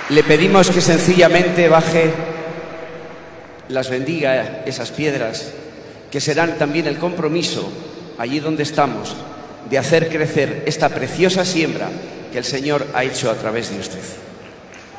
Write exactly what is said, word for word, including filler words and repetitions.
Le pedimos que sencillamente baje, las bendiga, esas piedras, que serán también el compromiso, allí donde estamos, de hacer crecer esta preciosa siembra que el Señor ha hecho a través de usted.